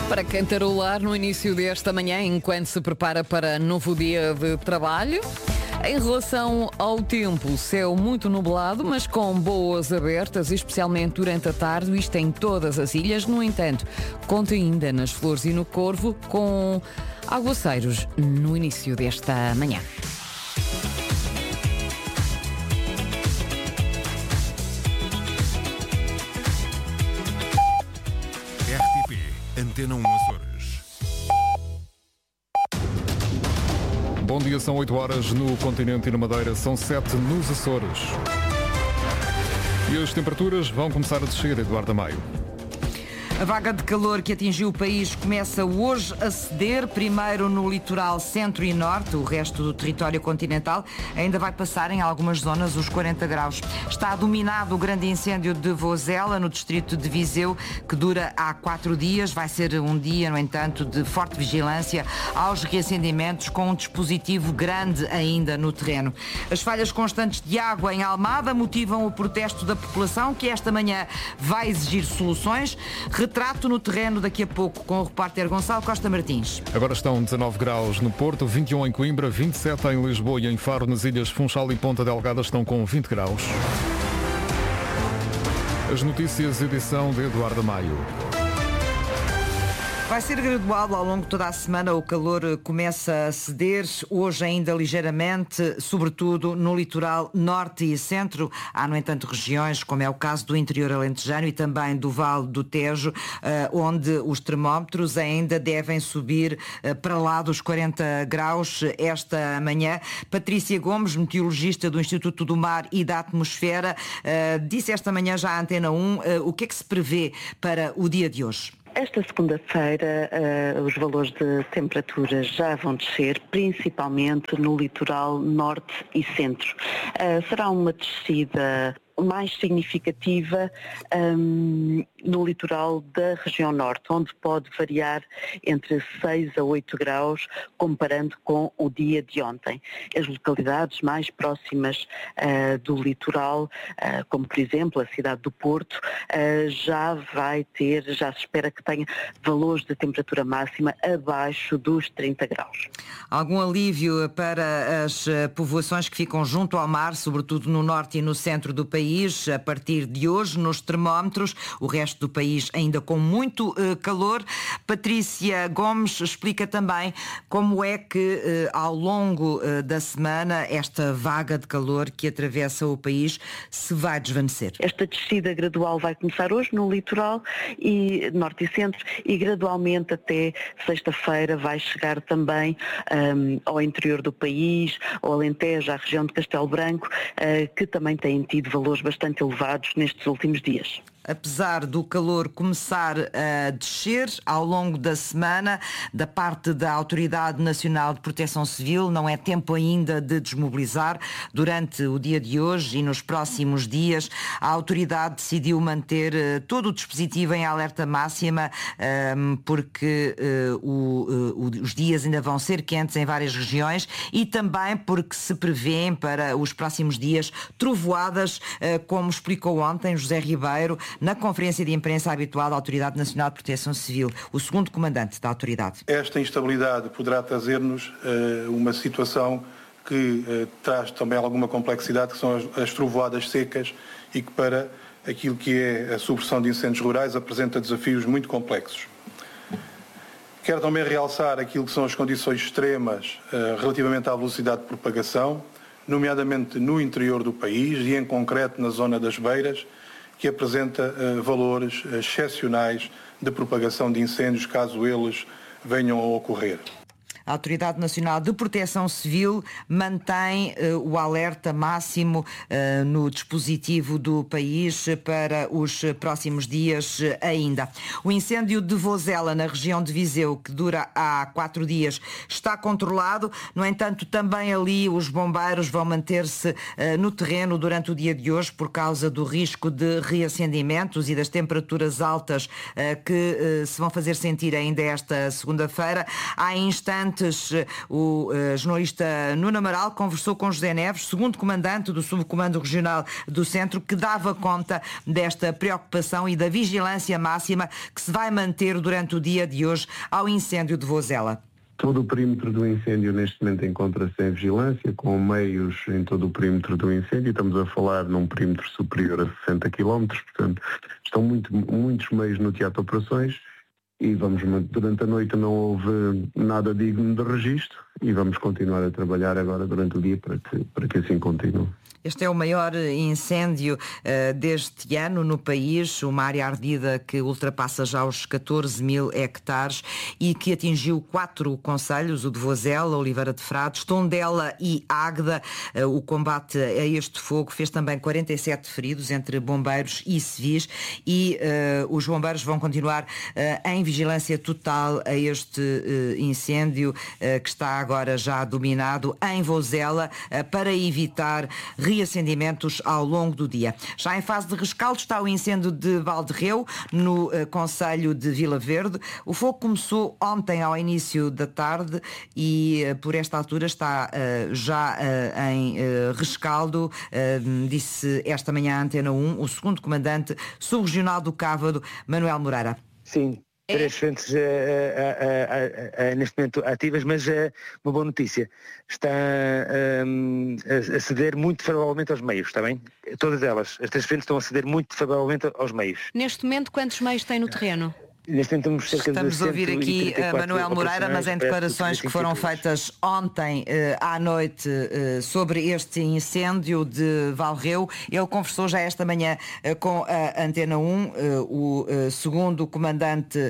Para cantarolar no início desta manhã, enquanto se prepara para novo dia de trabalho. Em relação ao tempo, céu muito nublado, mas com boas abertas, especialmente durante a tarde, isto em todas as ilhas. No entanto, conta ainda nas Flores e no Corvo, com aguaceiros no início desta manhã. RTP Antena 1 Açores. Bom dia, são 8 horas no continente e na Madeira, são 7 nos Açores. E as temperaturas vão começar a descer, Eduardo Amaio. A vaga de calor que atingiu o país começa hoje a ceder, primeiro no litoral centro e norte. O resto do território continental ainda vai passar em algumas zonas os 40 graus. Está dominado o grande incêndio de Vozela, no distrito de Viseu, que dura há 4 dias. Vai ser um dia, no entanto, de forte vigilância aos reacendimentos, com um dispositivo grande ainda no terreno. As falhas constantes de água em Almada motivam o protesto da população, que esta manhã vai exigir soluções. Retrato no terreno daqui a pouco com o repórter Gonçalo Costa Martins. Agora estão 19 graus no Porto, 21 em Coimbra, 27 em Lisboa e em Faro. Nas ilhas Funchal e Ponta Delgada estão com 20 graus. As notícias, edição de Eduardo Amaio. Vai ser gradual ao longo de toda a semana, o calor começa a ceder, hoje ainda ligeiramente, sobretudo no litoral norte e centro. Há, no entanto, regiões, como é o caso do interior alentejano e também do Vale do Tejo, onde os termómetros ainda devem subir para lá dos 40 graus esta manhã. Patrícia Gomes, meteorologista do Instituto do Mar e da Atmosfera, disse esta manhã já à Antena 1 o que é que se prevê para o dia de hoje. Esta segunda-feira os valores de temperatura já vão descer, principalmente no litoral norte e centro. Será uma descida mais significativa no litoral da região norte, onde pode variar entre 6 a 8 graus, comparando com o dia de ontem. As localidades mais próximas do litoral, como por exemplo a cidade do Porto, já se espera que tenha valores de temperatura máxima abaixo dos 30 graus. Algum alívio para as povoações que ficam junto ao mar, sobretudo no norte e no centro do país, a partir de hoje, nos termómetros, o resto do país ainda com muito calor. Patrícia Gomes explica também como é que ao longo da semana esta vaga de calor que atravessa o país se vai desvanecer. Esta descida gradual vai começar hoje no litoral e norte e centro e gradualmente até sexta-feira vai chegar também ao interior do país, ao Alentejo, à região de Castelo Branco, que também têm tido valores bastante elevados nestes últimos dias. Apesar do calor começar a descer ao longo da semana, da parte da Autoridade Nacional de Proteção Civil, não é tempo ainda de desmobilizar. Durante o dia de hoje e nos próximos dias, a autoridade decidiu manter todo o dispositivo em alerta máxima, porque os dias ainda vão ser quentes em várias regiões e também porque se prevêem para os próximos dias trovoadas, como explicou ontem José Ribeiro, na conferência de imprensa habitual da Autoridade Nacional de Proteção Civil, o segundo comandante da autoridade. Esta instabilidade poderá trazer-nos uma situação que traz também alguma complexidade, que são as trovoadas secas e que para aquilo que é a supressão de incêndios rurais apresenta desafios muito complexos. Quero também realçar aquilo que são as condições extremas relativamente à velocidade de propagação, nomeadamente no interior do país e em concreto na zona das beiras, que apresenta valores excepcionais de propagação de incêndios, caso eles venham a ocorrer. A Autoridade Nacional de Proteção Civil mantém o alerta máximo no dispositivo do país para os próximos dias ainda. O incêndio de Vozela, na região de Viseu, que dura há 4 dias, está controlado. No entanto, também ali os bombeiros vão manter-se no terreno durante o dia de hoje por causa do risco de reacendimentos e das temperaturas altas que se vão fazer sentir ainda esta segunda-feira. Há instantes Antes, o jornalista Nuno Amaral conversou com José Neves, segundo comandante do Subcomando Regional do Centro, que dava conta desta preocupação e da vigilância máxima que se vai manter durante o dia de hoje ao incêndio de Vozela. Todo o perímetro do incêndio neste momento encontra-se em vigilância, com meios em todo o perímetro do incêndio. Estamos a falar num perímetro superior a 60 km, portanto estão muitos meios no teatro de operações e durante a noite não houve nada digno de registro e vamos continuar a trabalhar agora durante o dia para que assim continue. Este é o maior incêndio deste ano no país, uma área ardida que ultrapassa já os 14 mil hectares e que atingiu 4 concelhos, o de Vozela, Oliveira de Frades, Tondela e Águeda. O combate a este fogo fez também 47 feridos entre bombeiros e civis e os bombeiros vão continuar em vigilância total a este incêndio que está agora já dominado em Vozela para evitar reacendimentos ao longo do dia. Já em fase de rescaldo está o incêndio de Valderreu, no concelho de Vila Verde. O fogo começou ontem ao início da tarde e por esta altura está já em rescaldo, disse esta manhã à Antena 1 o segundo comandante subregional do Cávado, Manuel Moreira. Sim. 3 frentes neste momento ativas, mas uma boa notícia. Está a ceder muito favoravelmente aos meios, está bem? Todas elas, as 3 frentes estão a ceder muito favoravelmente aos meios. Neste momento, quantos meios tem no terreno? Estamos a ouvir aqui Manuel Moreira, mas em declarações que foram feitas ontem à noite sobre este incêndio de Valderreu, ele conversou já esta manhã com a Antena 1, o segundo comandante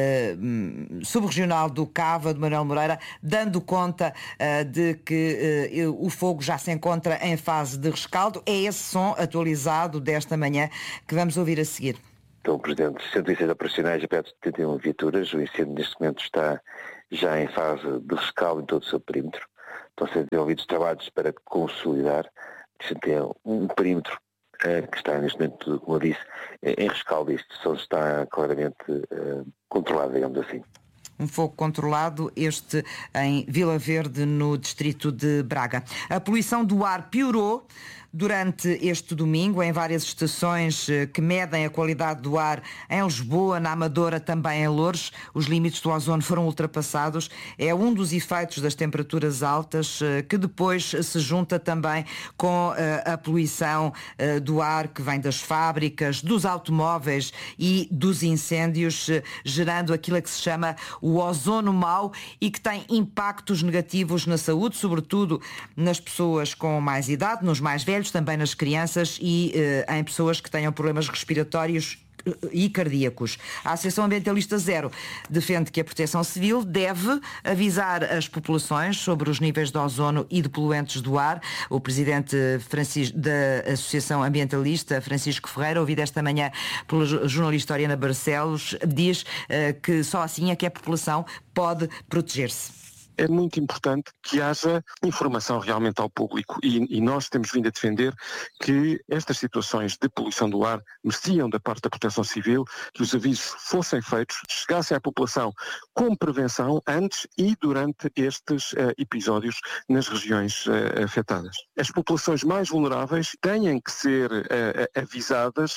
subregional do Cávado, Manuel Moreira, dando conta de que o fogo já se encontra em fase de rescaldo. É esse som atualizado desta manhã que vamos ouvir a seguir. Então, o Presidente, 106 operacionais e perto de 71 viaturas. O incêndio neste momento está já em fase de rescaldo em todo o seu perímetro. Estão a ser desenvolvidos trabalhos para consolidar. Tem um perímetro que está neste momento, como eu disse, em rescaldo. Isto só está claramente controlado, digamos assim. Um fogo controlado, este em Vila Verde, no distrito de Braga. A poluição do ar piorou durante este domingo em várias estações que medem a qualidade do ar em Lisboa, na Amadora, também em Loures. Os limites do ozono foram ultrapassados. É um dos efeitos das temperaturas altas que depois se junta também com a poluição do ar que vem das fábricas, dos automóveis e dos incêndios, gerando aquilo que se chama o ozono mau e que tem impactos negativos na saúde, sobretudo nas pessoas com mais idade, nos mais velhos, também nas crianças e em pessoas que tenham problemas respiratórios e cardíacos. A Associação Ambientalista Zero defende que a Proteção Civil deve avisar as populações sobre os níveis de ozono e de poluentes do ar. O presidente da Associação Ambientalista, Francisco Ferreira, ouvido esta manhã pela jornalista Oriana Barcelos, diz que só assim é que a população pode proteger-se. É muito importante que haja informação realmente ao público e nós temos vindo a defender que estas situações de poluição do ar mereciam da parte da Proteção Civil que os avisos fossem feitos, chegassem à população com prevenção antes e durante estes episódios nas regiões afetadas. As populações mais vulneráveis têm que ser avisadas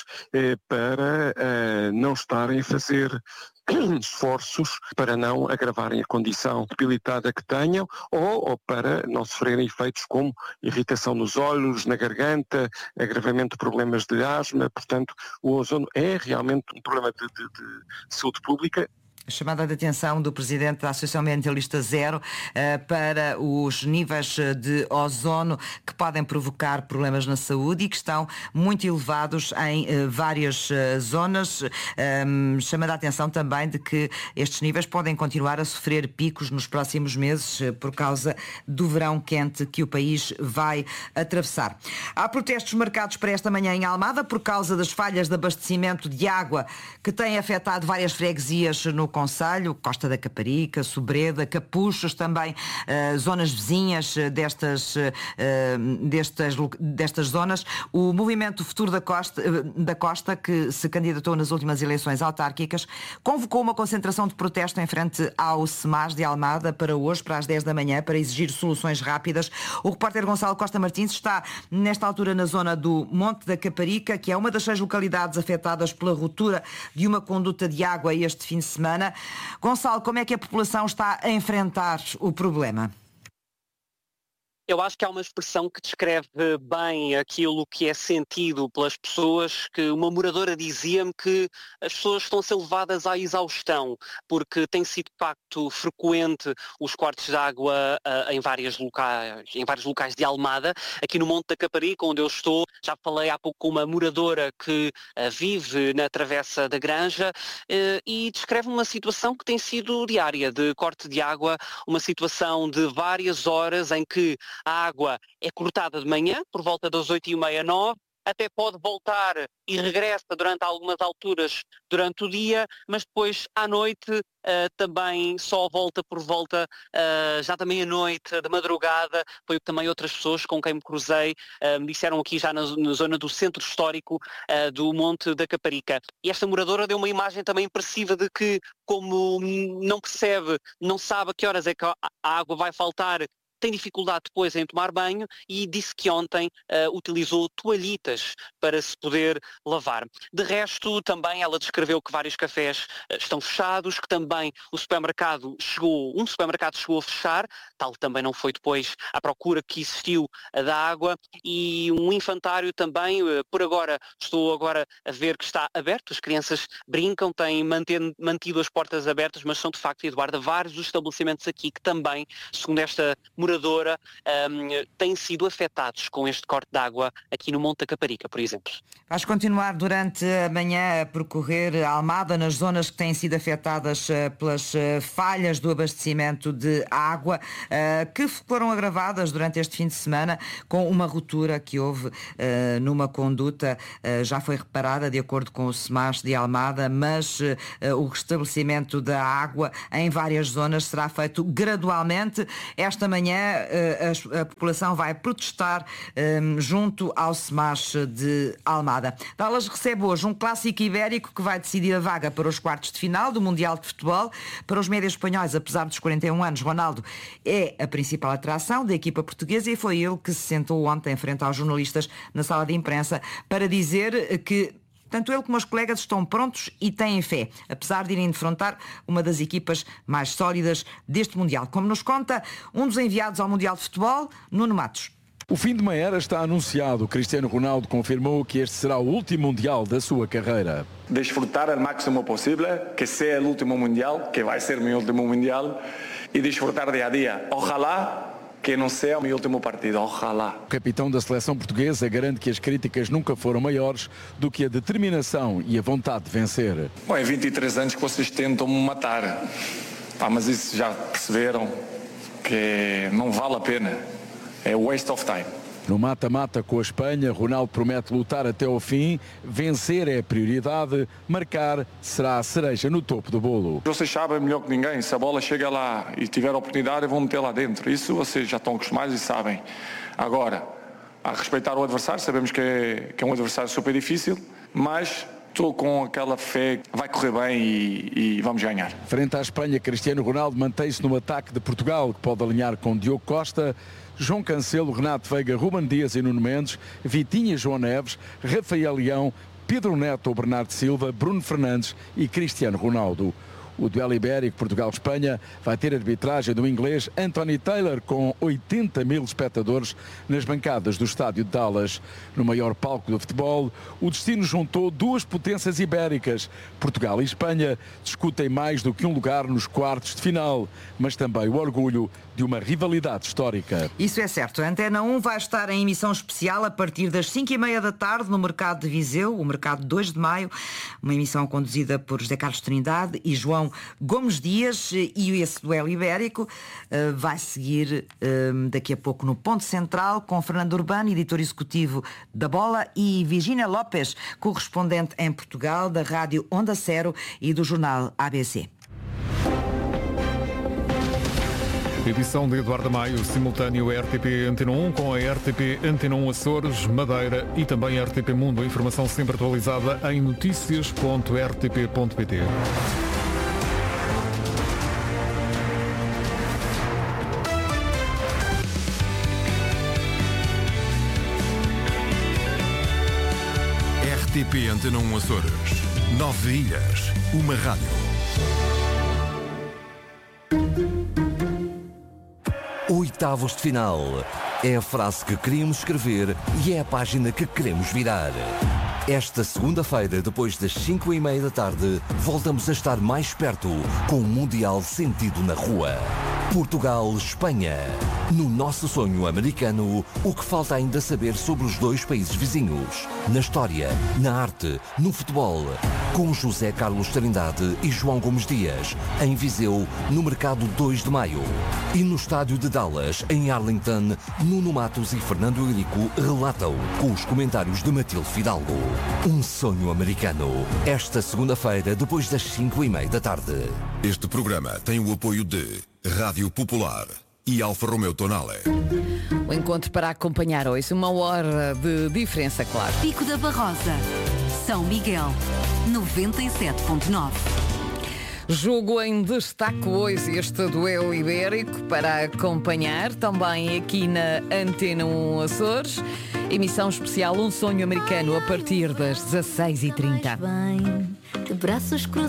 para não estarem a fazer esforços para não agravarem a condição debilitada que tenham ou para não sofrerem efeitos como irritação nos olhos, na garganta, agravamento de problemas de asma. Portanto, o ozono é realmente um problema de saúde pública. Chamada de atenção do presidente da Associação Ambientalista Zero para os níveis de ozono que podem provocar problemas na saúde e que estão muito elevados em várias zonas. Chamada a atenção também de que estes níveis podem continuar a sofrer picos nos próximos meses por causa do verão quente que o país vai atravessar. Há protestos marcados para esta manhã em Almada por causa das falhas de abastecimento de água que têm afetado várias freguesias no concelho, Costa da Caparica, Sobreda, Capuchos, também zonas vizinhas destas zonas. O movimento Futuro da Costa, que se candidatou nas últimas eleições autárquicas, convocou uma concentração de protesto em frente ao SEMAS de Almada para hoje, para as 10 da manhã, para exigir soluções rápidas. O repórter Gonçalo Costa Martins está, nesta altura, na zona do Monte da Caparica, que é uma das 6 localidades afetadas pela ruptura de uma conduta de água este fim de semana. Gonçalo, como é que a população está a enfrentar o problema? Eu acho que há uma expressão que descreve bem aquilo que é sentido pelas pessoas, que uma moradora dizia-me que as pessoas estão a ser levadas à exaustão, porque tem sido de facto frequente os cortes de água em vários locais de Almada. Aqui no Monte da Caparica, onde eu estou, já falei há pouco com uma moradora que vive na Travessa da Granja e descreve uma situação que tem sido diária, de corte de água, uma situação de várias horas em que a água é cortada de manhã, por volta das 8h30, 9h, até pode voltar e regressa durante algumas alturas durante o dia, mas depois à noite também só volta por volta já da meia-noite, de madrugada. Foi o que também outras pessoas com quem me cruzei me disseram aqui já na zona do centro histórico do Monte da Caparica. E esta moradora deu uma imagem também impressiva de que, como não percebe, não sabe a que horas é que a água vai faltar, tem dificuldade depois em tomar banho e disse que ontem utilizou toalhitas para se poder lavar. De resto, também ela descreveu que vários cafés estão fechados, que também um supermercado chegou a fechar, tal também não foi depois à procura que existiu da água, e um infantário também, estou agora a ver que está aberto, as crianças brincam, têm mantido as portas abertas, mas são de facto, Eduardo, vários os estabelecimentos aqui que também, segundo esta moradora, têm sido afetados com este corte de água aqui no Monte da Caparica, por exemplo. Vais continuar durante a manhã a percorrer a Almada nas zonas que têm sido afetadas pelas falhas do abastecimento de água, que foram agravadas durante este fim de semana com uma ruptura que houve numa conduta, já foi reparada de acordo com o SEMAS de Almada, mas o restabelecimento da água em várias zonas será feito gradualmente. Esta manhã a população vai protestar junto ao SEMAS de Almada. Dallas recebe hoje um clássico ibérico que vai decidir a vaga para os quartos de final do Mundial de Futebol. Para os médios espanhóis, apesar dos 41 anos, Ronaldo é a principal atração da equipa portuguesa e foi ele que se sentou ontem em frente aos jornalistas na sala de imprensa para dizer que tanto ele como os colegas estão prontos e têm fé, apesar de irem defrontar uma das equipas mais sólidas deste Mundial. Como nos conta um dos enviados ao Mundial de Futebol, Nuno Matos. O fim de uma era está anunciado. Cristiano Ronaldo confirmou que este será o último Mundial da sua carreira. Desfrutar o máximo possível, que seja o último Mundial, que vai ser o meu último Mundial, e desfrutar dia a dia. Ojalá que não seja o meu último partido, ojalá. O capitão da seleção portuguesa garante que as críticas nunca foram maiores do que a determinação e a vontade de vencer. Bom, é 23 anos que vocês tentam me matar, mas isso já perceberam que não vale a pena. É waste of time. No mata-mata com a Espanha, Ronaldo promete lutar até ao fim. Vencer é a prioridade, marcar será a cereja no topo do bolo. Vocês sabem melhor que ninguém, se a bola chega lá e tiver a oportunidade, eu vou meter lá dentro. Isso vocês já estão acostumados e sabem. Agora, a respeitar o adversário, sabemos que é um adversário super difícil, mas estou com aquela fé que vai correr bem e vamos ganhar. Frente à Espanha, Cristiano Ronaldo mantém-se no ataque de Portugal, que pode alinhar com Diogo Costa, João Cancelo, Renato Veiga, Ruben Dias e Nuno Mendes, Vitinha, João Neves, Rafael Leão, Pedro Neto, Bernardo Silva, Bruno Fernandes e Cristiano Ronaldo. O duelo ibérico Portugal-Espanha vai ter arbitragem do inglês Anthony Taylor, com 80 mil espectadores nas bancadas do estádio de Dallas. No maior palco do futebol, o destino juntou duas potências ibéricas. Portugal e Espanha discutem mais do que um lugar nos quartos de final, mas também o orgulho de uma rivalidade histórica. Isso é certo. A Antena 1 vai estar em emissão especial a partir das 5h30 da tarde no Mercado de Viseu, o Mercado 2 de Maio, uma emissão conduzida por José Carlos Trindade e João Gomes Dias, e esse duelo ibérico vai seguir daqui a pouco no Ponto Central com Fernando Urbano, editor executivo da Bola, e Virginia Lopes, correspondente em Portugal da Rádio Onda Cero e do jornal ABC. Edição de Eduardo Maio, simultâneo RTP Antena 1 com a RTP Antena 1 Açores, Madeira e também a RTP Mundo. A informação sempre atualizada em noticias.rtp.pt. RTP Antena 1 Açores. 9 ilhas, uma rádio. Oitavos de final. É a frase que queríamos escrever e é a página que queremos virar. Esta segunda-feira, depois das 5:30 da tarde, voltamos a estar mais perto com o Mundial sentido na rua. Portugal-Espanha. No nosso sonho americano, o que falta ainda saber sobre os dois países vizinhos? Na história, na arte, no futebol. Com José Carlos Trindade e João Gomes Dias, em Viseu, no Mercado 2 de Maio. E no estádio de Dallas, em Arlington, Nuno Matos e Fernando Eurico relatam, com os comentários de Matilde Fidalgo. Um sonho americano. Esta segunda-feira, depois das 5:30 da tarde. Este programa tem o apoio de Rádio Popular e Alfa Romeo Tonale. O encontro para acompanhar hoje, 1 hora de diferença, claro. Pico da Barrosa, São Miguel, 97.9. Jogo em destaque hoje, este duelo ibérico para acompanhar também aqui na Antena 1 Açores. Emissão especial Um Sonho Americano a partir das 16h30. De braços cruzados.